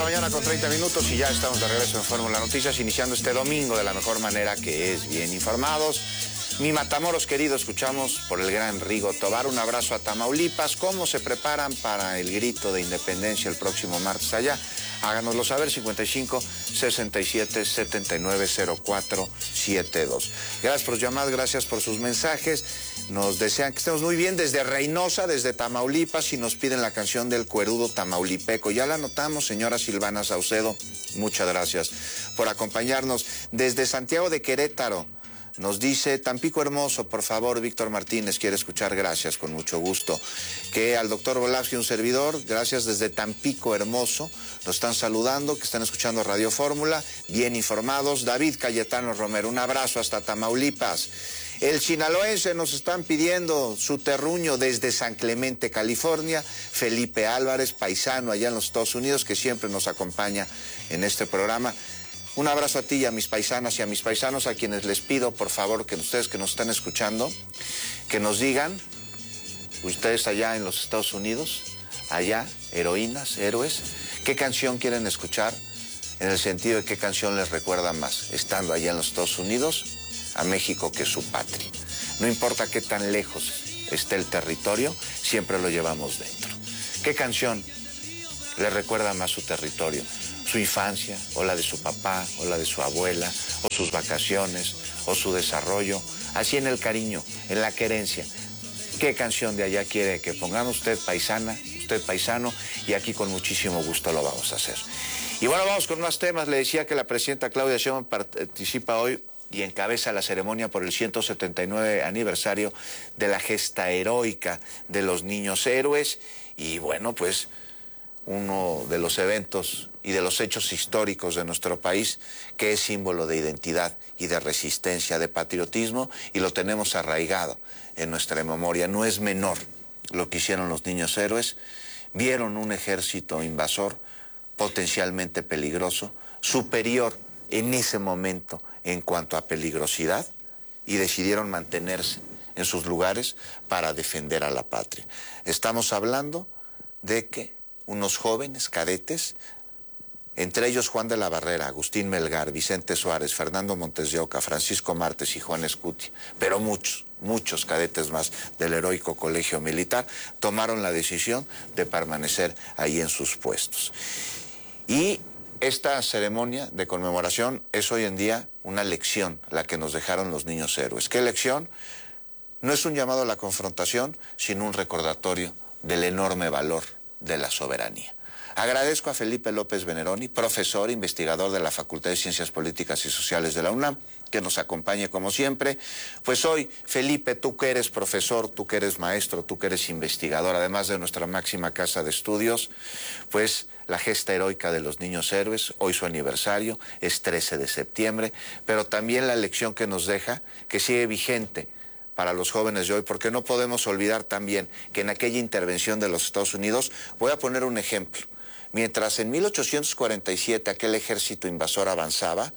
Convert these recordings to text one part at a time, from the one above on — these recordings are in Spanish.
mañana con 30 minutos y ya estamos de regreso en Fórmula Noticias, iniciando este domingo de la mejor manera, que es bien informados. Mi Matamoros querido, escuchamos por el gran Rigo Tobar. Un abrazo a Tamaulipas. ¿Cómo se preparan para el grito de independencia el próximo martes allá? Háganoslo saber, 55 67 79 04 72. Gracias por llamar, gracias por sus mensajes. Nos desean que estemos muy bien desde Reynosa, desde Tamaulipas, y nos piden la canción del cuerudo tamaulipeco. Ya la anotamos, señora Silvana Saucedo. Muchas gracias por acompañarnos. Desde Santiago de Querétaro, nos dice: Tampico hermoso, por favor, Víctor Martínez quiere escuchar. Gracias, con mucho gusto. Que al doctor Volavsky, un servidor, gracias desde Tampico hermoso. Nos están saludando, que están escuchando Radio Fórmula, bien informados. David Cayetano Romero, un abrazo hasta Tamaulipas. El sinaloense nos están pidiendo su terruño desde San Clemente, California. Felipe Álvarez, paisano allá en los Estados Unidos, que siempre nos acompaña en este programa. Un abrazo a ti y a mis paisanas y a mis paisanos, a quienes les pido, por favor, que ustedes que nos están escuchando, que nos digan, ustedes allá en los Estados Unidos, allá, heroínas, héroes, qué canción quieren escuchar, en el sentido de qué canción les recuerda más, estando allá en los Estados Unidos, a México, que es su patria. No importa qué tan lejos esté el territorio, siempre lo llevamos dentro. ¿Qué canción les recuerda más su territorio? Su infancia, o la de su papá, o la de su abuela, o sus vacaciones, o su desarrollo, así en el cariño, en la querencia. ¿Qué canción de allá quiere que pongamos? Usted paisana, usted paisano, y aquí con muchísimo gusto lo vamos a hacer. Y bueno, vamos con más temas. Le decía que la presidenta Claudia Sheinbaum participa hoy y encabeza la ceremonia por el 179 aniversario de la gesta heroica de los niños héroes. Y bueno, pues uno de los eventos y de los hechos históricos de nuestro país, que es símbolo de identidad y de resistencia, de patriotismo, y lo tenemos arraigado en nuestra memoria. No es menor lo que hicieron los niños héroes. Vieron un ejército invasor potencialmente peligroso, superior en ese momento en cuanto a peligrosidad, y decidieron mantenerse en sus lugares para defender a la patria. Estamos hablando de que unos jóvenes cadetes, entre ellos Juan de la Barrera, Agustín Melgar, Vicente Suárez, Fernando Montes de Oca, Francisco Martes y Juan Escuti, pero muchos cadetes más del heroico colegio militar, tomaron la decisión de permanecer ahí en sus puestos. Y esta ceremonia de conmemoración es hoy en día una lección, la que nos dejaron los niños héroes. ¿Qué lección? No es un llamado a la confrontación, sino un recordatorio del enorme valor de la soberanía. Agradezco a Felipe López Veneroni, profesor, investigador de la Facultad de Ciencias Políticas y Sociales de la UNAM, que nos acompañe como siempre. Pues hoy, Felipe, tú que eres profesor, tú que eres maestro, tú que eres investigador, además de nuestra máxima casa de estudios, pues la gesta heroica de los niños héroes, hoy su aniversario, es 13 de septiembre, pero también la lección que nos deja, que sigue vigente para los jóvenes de hoy, porque no podemos olvidar también que en aquella intervención de los Estados Unidos, voy a poner un ejemplo, mientras en 1847 aquel ejército invasor avanzaba,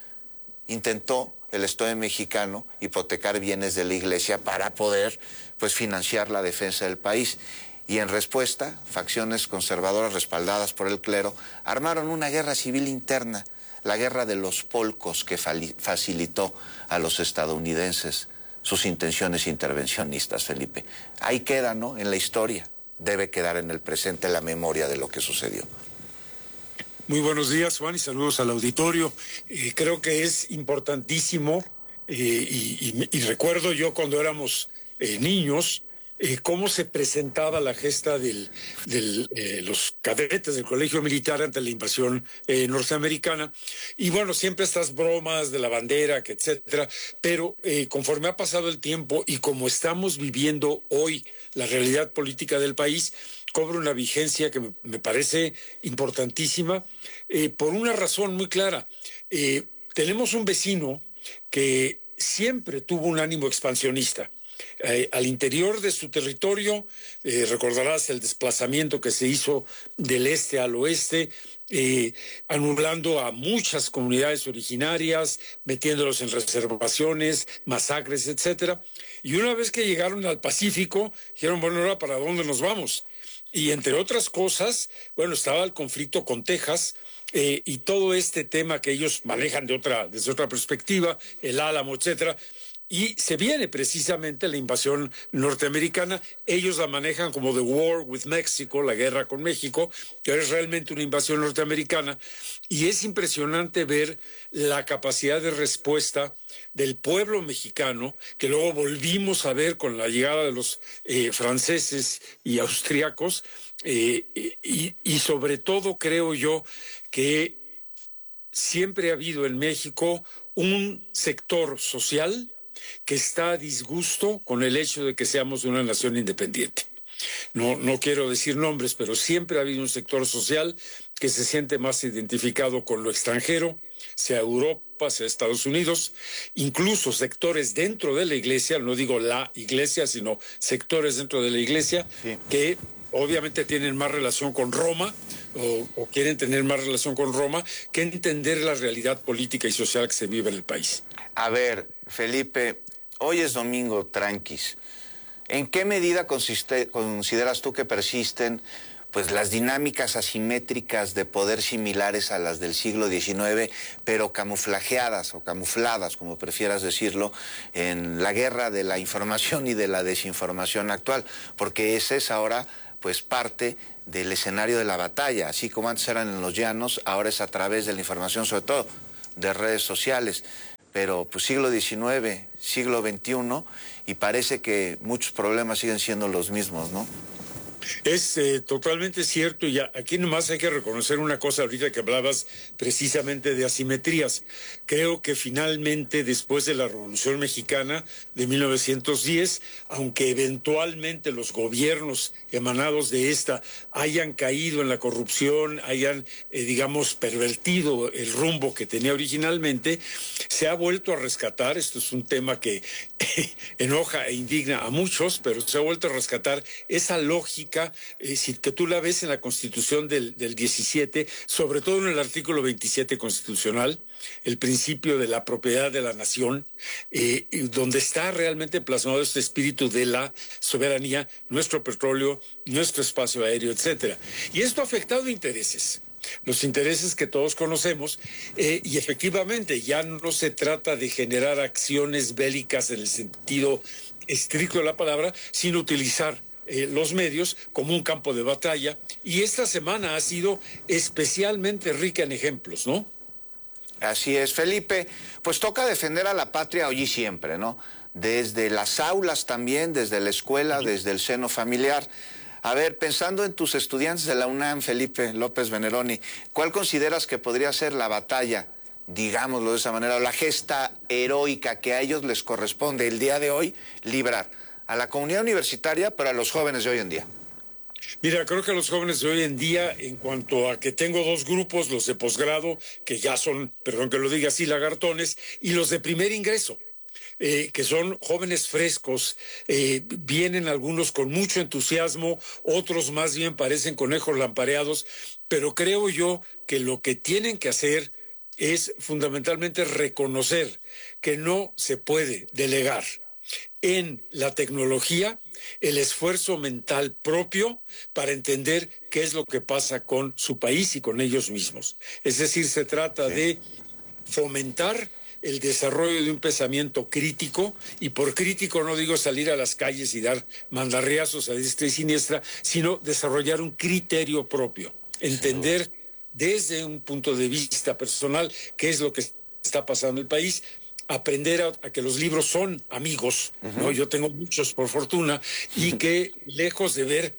intentó el Estado mexicano hipotecar bienes de la iglesia para poder, pues, financiar la defensa del país. Y en respuesta, facciones conservadoras respaldadas por el clero armaron una guerra civil interna, la guerra de los polcos, que facilitó a los estadounidenses sus intenciones intervencionistas, Felipe. Ahí queda, ¿no?, en la historia. Debe quedar en el presente la memoria de lo que sucedió. Muy buenos días, Juan, y saludos al auditorio. Creo que es importantísimo, y recuerdo yo cuando éramos niños, cómo se presentaba la gesta de los cadetes del colegio militar ante la invasión norteamericana. Y bueno, siempre estas bromas de la bandera, que etcétera, pero conforme ha pasado el tiempo y como estamos viviendo hoy la realidad política del país, cobra una vigencia que me parece importantísima, por una razón muy clara. Tenemos un vecino que siempre tuvo un ánimo expansionista. Al interior de su territorio, recordarás el desplazamiento que se hizo del este al oeste, anulando a muchas comunidades originarias, metiéndolos en reservaciones, masacres, etcétera. Y una vez que llegaron al Pacífico, dijeron, bueno, ahora, ¿para dónde nos vamos? Y entre otras cosas, bueno, estaba el conflicto con Texas, y todo este tema que ellos manejan desde otra perspectiva, el Álamo, etcétera. Y se viene precisamente la invasión norteamericana. Ellos la manejan como The War with Mexico, la guerra con México, que es realmente una invasión norteamericana. Y es impresionante ver la capacidad de respuesta del pueblo mexicano, que luego volvimos a ver con la llegada de los franceses y austriacos. Y sobre todo creo yo que siempre ha habido en México un sector social que está a disgusto con el hecho de que seamos una nación independiente. No quiero decir nombres, pero siempre ha habido un sector social que se siente más identificado con lo extranjero, sea Europa, sea Estados Unidos, incluso sectores dentro de la iglesia, no digo la iglesia, sino sectores dentro de la iglesia, sí, que obviamente tienen más relación con Roma o quieren tener más relación con Roma que entender la realidad política y social que se vive en el país. A ver, Felipe, hoy es domingo, tranquis. ¿En qué medida consideras tú que persisten pues las dinámicas asimétricas de poder similares a las del siglo XIX, pero camuflajeadas o camufladas, como prefieras decirlo, en la guerra de la información y de la desinformación actual? Porque ese es ahora pues parte del escenario de la batalla. Así como antes eran en los llanos, ahora es a través de la información, sobre todo de redes sociales. Pero pues siglo XIX, siglo XXI, y parece que muchos problemas siguen siendo los mismos, ¿no? Es totalmente cierto, y aquí nomás hay que reconocer una cosa ahorita que hablabas precisamente de asimetrías. Creo que finalmente, después de la Revolución Mexicana de 1910, aunque eventualmente los gobiernos emanados de esta hayan caído en la corrupción, hayan, digamos, pervertido el rumbo que tenía originalmente, se ha vuelto a rescatar. Esto es un tema que enoja e indigna a muchos, pero se ha vuelto a rescatar esa lógica, si que tú la ves en la Constitución del 17, sobre todo en el artículo 27 constitucional, el principio de la propiedad de la nación, donde está realmente plasmado este espíritu de la soberanía, nuestro petróleo, nuestro espacio aéreo, etcétera. Y esto ha afectado intereses. Los intereses que todos conocemos, y efectivamente ya no se trata de generar acciones bélicas en el sentido estricto de la palabra, sino utilizar los medios como un campo de batalla, y esta semana ha sido especialmente rica en ejemplos, ¿no? Así es, Felipe. Pues toca defender a la patria hoy y siempre, ¿no? Desde las aulas también, desde la escuela, desde el seno familiar. A ver, pensando en tus estudiantes de la UNAM, Felipe López Veneroni, ¿cuál consideras que podría ser la batalla, digámoslo de esa manera, o la gesta heroica que a ellos les corresponde el día de hoy librar? A la comunidad universitaria, pero a los jóvenes de hoy en día. Mira, creo que a los jóvenes de hoy en día, en cuanto a que tengo dos grupos, los de posgrado, que ya son, perdón que lo diga así, lagartones, y los de primer ingreso, que son jóvenes frescos, vienen algunos con mucho entusiasmo, otros más bien parecen conejos lampareados, pero creo yo que lo que tienen que hacer es fundamentalmente reconocer que no se puede delegar en la tecnología el esfuerzo mental propio para entender qué es lo que pasa con su país y con ellos mismos. Es decir, se trata de fomentar el desarrollo de un pensamiento crítico, y por crítico no digo salir a las calles y dar mandarriazos a diestra y siniestra, sino desarrollar un criterio propio, entender desde un punto de vista personal qué es lo que está pasando en el país, aprender a que los libros son amigos, ¿no? Yo tengo muchos por fortuna, y que lejos de ver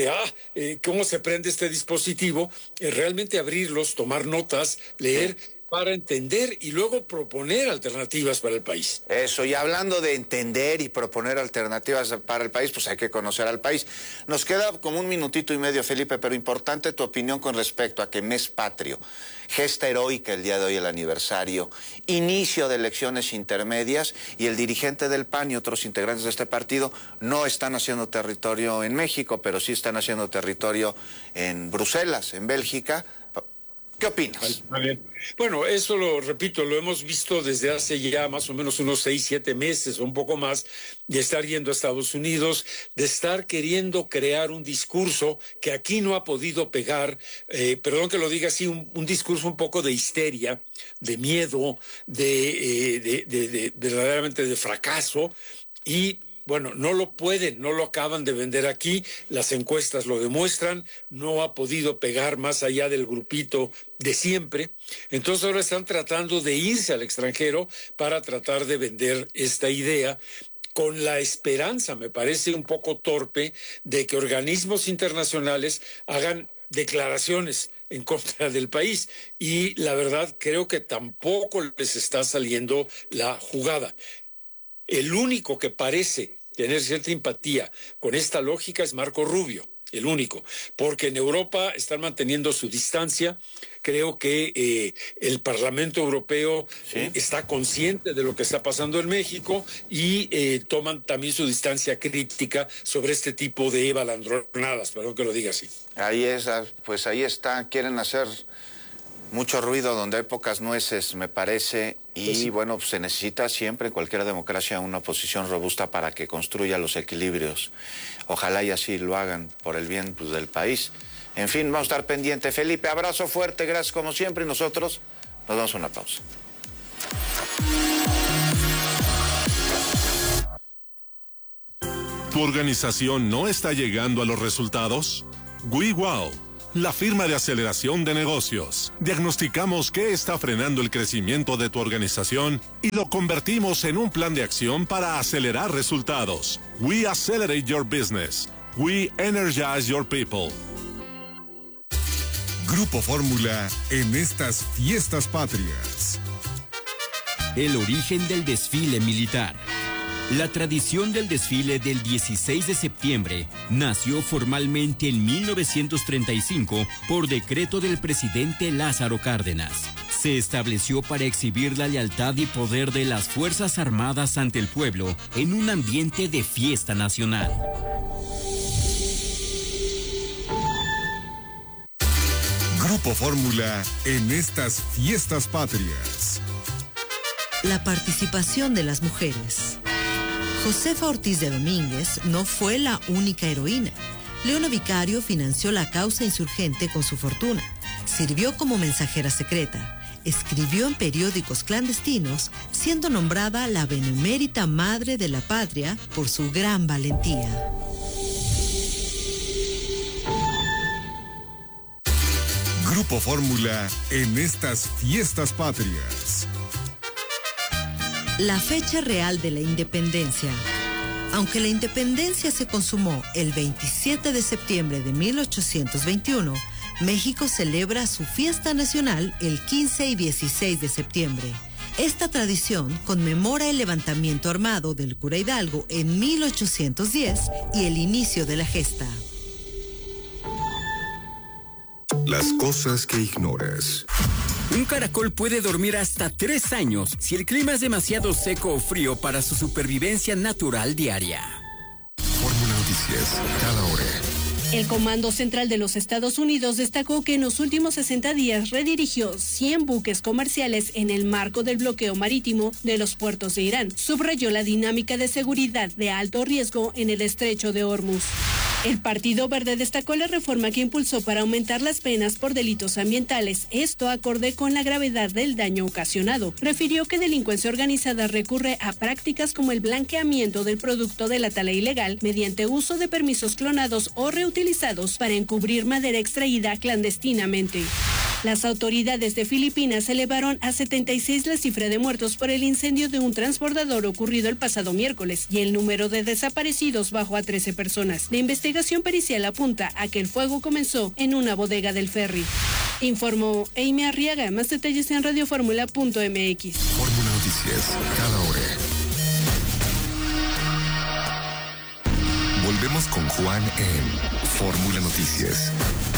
cómo se prende este dispositivo, realmente abrirlos, tomar notas, leer, para entender y luego proponer alternativas para el país. Eso, y hablando de entender y proponer alternativas para el país, pues hay que conocer al país. Nos queda como un minutito y medio, Felipe, pero importante tu opinión con respecto a que mes patrio, gesta heroica el día de hoy, el aniversario, inicio de elecciones intermedias, y el dirigente del PAN y otros integrantes de este partido no están haciendo territorio en México, pero sí están haciendo territorio en Bruselas, en Bélgica, ¿Qué opinas? Bueno, eso lo repito, lo hemos visto desde hace ya más o menos unos 6, 7 meses o un poco más, de estar yendo a Estados Unidos, de estar queriendo crear un discurso que aquí no ha podido pegar, perdón que lo diga así, un discurso un poco de histeria, de miedo, de verdaderamente de fracaso, y bueno, no lo pueden, no lo acaban de vender aquí, las encuestas lo demuestran, no ha podido pegar más allá del grupito de siempre. Entonces ahora están tratando de irse al extranjero para tratar de vender esta idea, con la esperanza, me parece un poco torpe, de que organismos internacionales hagan declaraciones en contra del país. Y la verdad, creo que tampoco les está saliendo la jugada. El único que parece tener cierta empatía con esta lógica es Marco Rubio, el único, porque en Europa están manteniendo su distancia. Creo que el Parlamento Europeo está consciente de lo que está pasando en México y toman también su distancia crítica sobre este tipo de balandronadas, perdón que lo diga así. Ahí está, quieren hacer mucho ruido donde hay pocas nueces, me parece, y sí. Bueno, pues se necesita siempre en cualquier democracia una oposición robusta para que construya los equilibrios. Ojalá y así lo hagan por el bien, pues, del país. En fin, vamos a estar pendientes. Felipe, abrazo fuerte, gracias como siempre, y nosotros nos damos una pausa. ¿Tu organización no está llegando a los resultados? WeWow, la firma de aceleración de negocios. Diagnosticamos qué está frenando el crecimiento de tu organización y lo convertimos en un plan de acción para acelerar resultados. We accelerate your business. We energize your people. Grupo Fórmula en estas fiestas patrias. El origen del desfile militar. La tradición del desfile del 16 de septiembre nació formalmente en 1935 por decreto del presidente Lázaro Cárdenas. Se estableció para exhibir la lealtad y poder de las Fuerzas Armadas ante el pueblo en un ambiente de fiesta nacional. Grupo Fórmula en estas fiestas patrias. La participación de las mujeres. Josefa Ortiz de Domínguez no fue la única heroína. Leona Vicario financió la causa insurgente con su fortuna. Sirvió como mensajera secreta. Escribió en periódicos clandestinos, siendo nombrada la benemérita madre de la patria por su gran valentía. Grupo Fórmula en estas fiestas patrias. La fecha real de la independencia. Aunque la independencia se consumó el 27 de septiembre de 1821, México celebra su fiesta nacional el 15 y 16 de septiembre. Esta tradición conmemora el levantamiento armado del cura Hidalgo en 1810 y el inicio de la gesta. Las cosas que ignoras. Un caracol puede dormir hasta 3 años si el clima es demasiado seco o frío para su supervivencia natural diaria. Fórmula Noticias, cada hora. El Comando Central de los Estados Unidos destacó que en los últimos 60 días redirigió 100 buques comerciales en el marco del bloqueo marítimo de los puertos de Irán. Subrayó la dinámica de seguridad de alto riesgo en el estrecho de Hormuz. El Partido Verde destacó la reforma que impulsó para aumentar las penas por delitos ambientales, esto acorde con la gravedad del daño ocasionado. Refirió que delincuencia organizada recurre a prácticas como el blanqueamiento del producto de la tala ilegal mediante uso de permisos clonados o reutilizados para encubrir madera extraída clandestinamente. Las autoridades de Filipinas elevaron a 76 la cifra de muertos por el incendio de un transbordador ocurrido el pasado miércoles y el número de desaparecidos bajó a 13 personas. La investigación pericial apunta a que el fuego comenzó en una bodega del ferry. Informó Amy Arriaga. Más detalles en radioformula.mx. Fórmula Noticias, cada hora. Volvemos con Juan en Fórmula Noticias.